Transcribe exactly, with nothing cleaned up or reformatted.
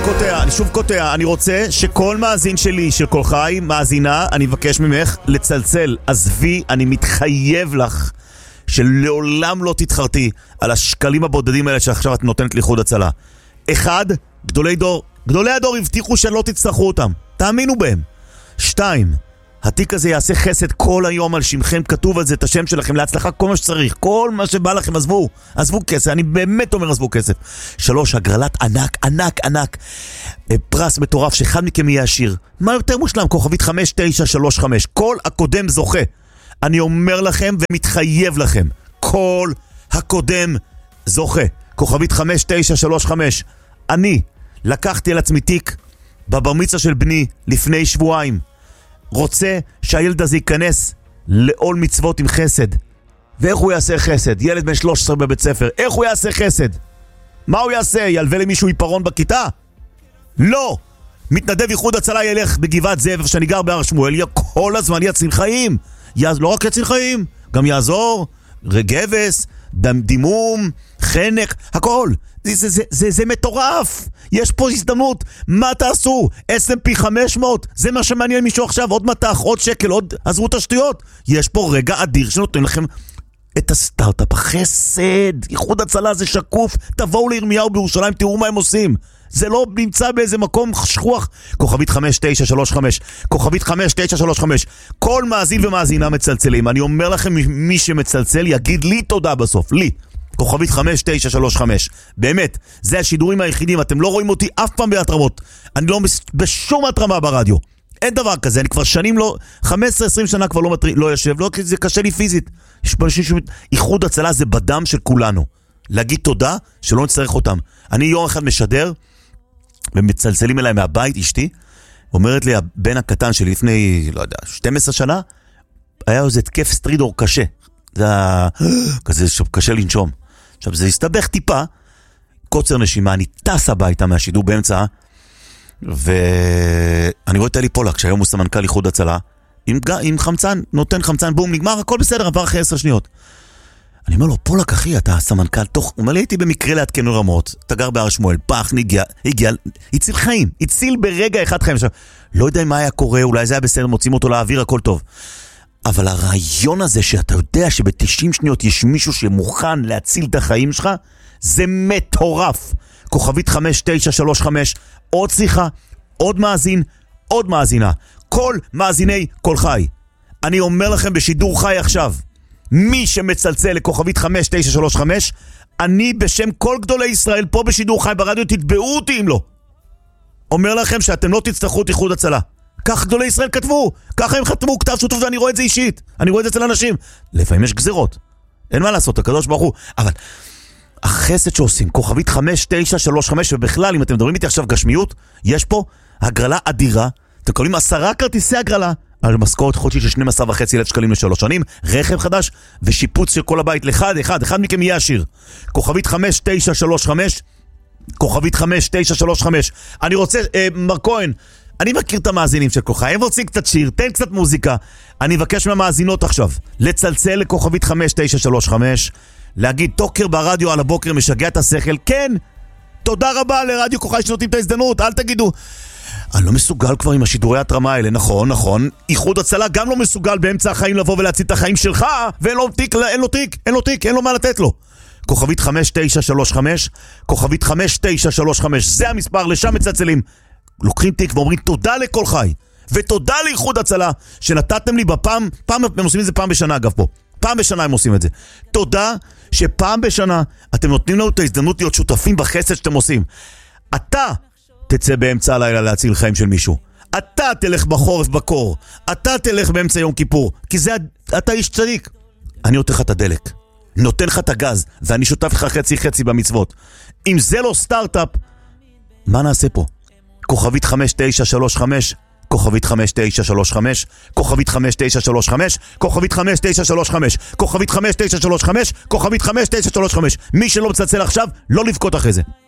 קוטע, אני שוב קוטע. אני רוצה שכל מאזין שלי, של כל חי, מאזינה, אני מבקש ממך לצלצל. עזבי, אני מתחייב לך שלעולם לא תתחרתי על השקלים הבודדים האלה שעכשיו את נותנת לאיחוד הצלה. אחד, גדולי דור, גדולי הדור הבטיחו שלא תצטרכו אותם. תאמינו בהם. שתיים, התיק הזה יעשה חסד כל היום על שמכם, כתוב על זה את השם שלכם להצלחה, כל מה שצריך, כל מה שבא לכם, עזבו, עזבו כסף, אני באמת אומר עזבו כסף. שלוש, הגרלת ענק, ענק, ענק, פרס מטורף שאחד מכם יהיה עשיר. מה יותר מושלם? כוכבית חמש תשע שלוש חמש, כל הקודם זוכה. אני אומר לכם ומתחייב לכם, כל הקודם זוכה. כוכבית חמש תשע שלוש חמש. אני לקחתי על עצמי תיק בבר מצווה של בני לפני שבועיים. רוצה שהילד הזה ייכנס לעול מצוות עם חסד. ואיך הוא יעשה חסד? ילד בן שלוש עשרה בבית ספר, איך הוא יעשה חסד? מה הוא יעשה? ילווה למישהו עיפרון בכיתה? לא! מתנדב איחוד הצלה ילך בגבעת זאב שאני גר בהר שמואל, כל הזמן יציל חיים. יעז... לא רק יציל חיים, גם יעזור רגבס, דימום, חנק, הכל. זה, זה, זה, זה, זה מטורף. יש פה הזדמנות. מה תעשו? אס אנד פי חמש מאות? זה מה שמעניין מישהו עכשיו. עוד מתח, עוד שקל, עוד... עזבו את השטויות. יש פה רגע אדיר שנותן לכם את הסטארט-אפ. החסד, איחוד הצלה זה שקוף. תבואו לירמיהו בירושלים, תראו מה הם עושים. זה לא נמצא באיזה מקום שכוח. כוכבית חמש תשע שלוש חמש, כוכבית חמש תשע שלוש חמש. כל מאזין ומאזינה מצלצלים. אני אומר לכם, מי שמצלצל יגיד לי תודה בסוף, לי. כוכבית חמש תשע שלוש חמש. באמת, זה השידורים היחידים. אתם לא רואים אותי אף פעם בהתרמות. אני לא בשום התרמה ברדיו. אין דבר כזה. אני כבר שנים לא, חמש עשרה עשרים שנה כבר לא, מטר... לא יושב, לא, כי זה קשה לי פיזית. יש אנשים ש... איחוד הצלה זה בדם של כולנו. להגיד תודה שלא נצטרך אותם. אני יום אחד משדר ומצלצלים אליי מהבית, אשתי אומרת לי, הבן הקטן שלי לפני, לא יודע, שתים עשרה שנה, היה איזה תקף סטרידור קשה. זה היה כזה קשה לנשום. עכשיו, זה הסתבך טיפה, קוצר נשימה, אני טס הביתה מהשידור באמצע, ואני רואה את אלי פולק, שהיום הוא סמנכ"ל איחוד הצלה, עם, עם חמצן, נותן חמצן, בום, נגמר, הכל בסדר, עבר אחרי עשר שניות. אני אומר לו, פולק אחי, אתה סמנכ"ל תוך... הוא אומר לי, הייתי במקרה להתקנו רמות, אתה גר בהר שמואל, פח, נגיע, הגיע, הציל חיים, הציל ברגע אחד חיים. עכשיו, לא יודע מה היה קורה, אולי זה היה בסדר, מוצאים אותו לאוויר, הכל טוב. אבל הרעיון הזה שאתה יודע שב-תשעים שניות יש מישהו שמוכן להציל את החיים שלך, זה מטורף. כוכבית חמש תשע שלוש חמש, עוד שיחה, עוד מאזין, עוד מאזינה. כל מאזיני כל חי. אני אומר לכם בשידור חי עכשיו, מי שמצלצל לכוכבית חמש תשע שלוש חמש, אני בשם כל גדולי ישראל פה בשידור חי ברדיו, תתבעו אותי אם לא. אומר לכם שאתם לא תצטרכו את איחוד הצלה. כך גדולי ישראל כתבו, ככה הם חתמו, כתב שותף, ואני רואה את זה אישית, אני רואה את זה אצל אנשים. לפעמים יש גזירות, אין מה לעשות, הקדוש ברוך הוא. אבל החסד שעושים, כוכבית חמש תשע שלוש חמש, ובכלל אם אתם מדברים איתי עכשיו גשמיות, יש פה הגרלה אדירה. אתם קוראים עשרה כרטיסי הגרלה על משכורת חודשית של שנים עשר וחצי אלף שקלים לשלוש שנים, רכב חדש ושיפוץ של כל הבית לאחד, אחד, אחד מכם יהיה עשיר. כוכבית חמש תשע שלוש חמש, כוכבית חמש תשע שלוש חמש. אני רוצה, אה, מר כהן, אני מכיר את המאזינים של כוחה, הם רוצים קצת שיר, תן קצת מוזיקה. אני מבקש מהמאזינות עכשיו לצלצל לכוכבית חמש תשע שלוש חמש, להגיד טוקר ברדיו על הבוקר משגע את השכל. כן, תודה רבה לרדיו כוחה שנותנים את ההזדמנות. אל תגידו אני לא מסוגל כבר עם השידורי התרמה האלה. נכון, נכון, איחוד הצלה גם לא מסוגל באמצע החיים לבוא ולהציל את החיים שלך, ואין לו תיק, אין לו תיק, אין לו תיק, אין לו מה לתת לו. כוכבית חמש תשע שלוש חמש, כוכבית חמש תשע שלוש חמש, זה המספר, לשם מצלצלים. לוקחים תיק ואומרים תודה לכל חי, ותודה לאיחוד הצלה שנתתם לי בפעם, פעם, הם עושים את זה פעם בשנה אגב פה, פעם בשנה הם עושים את זה. תודה שפעם בשנה אתם נותנים לנו את ההזדמנות להיות שותפים בחסד שאתם עושים. אתה תצא באמצע הלילה להציל חיים של מישהו, אתה תלך בחורף בקור, אתה תלך באמצע יום כיפור, כי זה, אתה איש צדיק. אני נותן לך את הדלק, נותן לך את הגז, ואני שותף לך חצי חצי במצוות. אם זה לא סטארט-אפ, מה נעשה פה? כוכבית חמש תשע שלוש חמש, כוכבית חמש תשע שלוש חמש, כוכבית חמש תשע שלוש חמש, כוכבית חמש תשע שלוש חמש, כוכבית חמש תשע שלוש חמש, כוכבית חמש תשע שלוש חמש. מי שלא מצלצל עכשיו, לא לבכות אחרי זה.